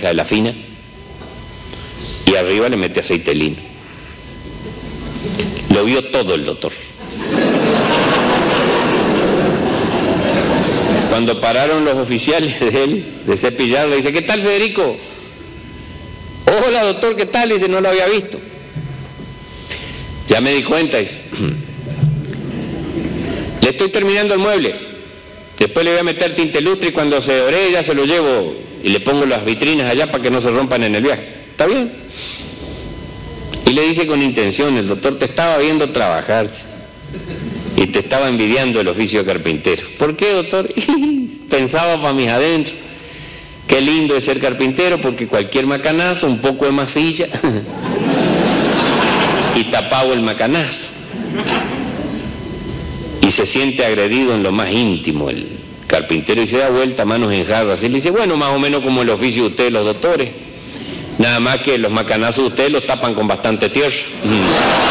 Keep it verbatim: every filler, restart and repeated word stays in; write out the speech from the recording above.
manija de la fina y arriba le mete aceite lino. Lo vio todo el doctor. Cuando pararon los oficiales de él, de cepillarlo, dice, ¿qué tal, Federico? Hola, doctor, ¿qué tal? Dice, no lo había visto. Ya me di cuenta, dice. Le estoy terminando el mueble. Después le voy a meter tinte lustre y cuando se ore ya se lo llevo y le pongo las vitrinas allá para que no se rompan en el viaje. ¿Está bien? Y le dice con intención, el doctor te estaba viendo trabajar y te estaba envidiando el oficio de carpintero. ¿Por qué, doctor? Pensaba para mis adentros. Qué lindo es ser carpintero porque cualquier macanazo, un poco de masilla y tapado el macanazo. Y se siente agredido en lo más íntimo el carpintero y se da vuelta, manos en jarras. Y le dice, bueno, más o menos como el oficio de ustedes los doctores. Nada más que los macanazos de ustedes los tapan con bastante tierra.